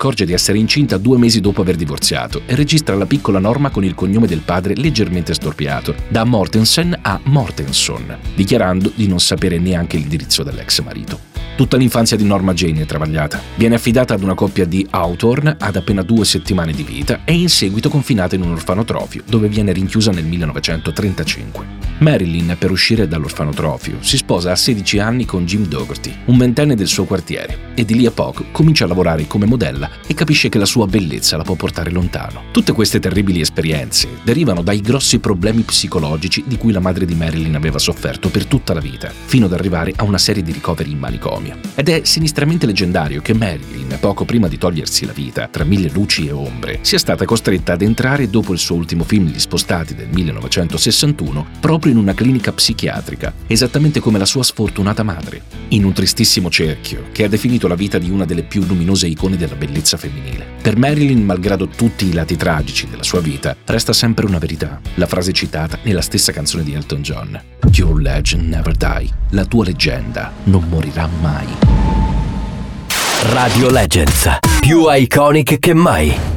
accorge di essere incinta 2 mesi dopo aver divorziato e registra la piccola Norma con il cognome del padre leggermente storpiato, da Mortensen a Mortenson, dichiarando di non sapere neanche l'indirizzo dell'ex marito. Tutta l'infanzia di Norma Jane è travagliata. Viene affidata ad una coppia di Hawthorne ad appena 2 settimane di vita e in seguito confinata in un orfanotrofio, dove viene rinchiusa nel 1935. Marilyn, per uscire dall'orfanotrofio, si sposa a 16 anni con Jim Dougherty, un ventenne del suo quartiere, e di lì a poco comincia a lavorare come modella e capisce che la sua bellezza la può portare lontano. Tutte queste terribili esperienze derivano dai grossi problemi psicologici di cui la madre di Marilyn aveva sofferto per tutta la vita, fino ad arrivare a una serie di ricoveri in manicomio. Ed è sinistramente leggendario che Marilyn, poco prima di togliersi la vita, tra mille luci e ombre, sia stata costretta ad entrare dopo il suo ultimo film Gli Spostati del 1961 proprio in una clinica psichiatrica, esattamente come la sua sfortunata madre, in un tristissimo cerchio che ha definito la vita di una delle più luminose icone della bellezza femminile. Per Marilyn, malgrado tutti i lati tragici della sua vita, resta sempre una verità, la frase citata nella stessa canzone di Elton John: Your legend never die. La tua leggenda non morirà mai. Radio Legends, più iconic che mai.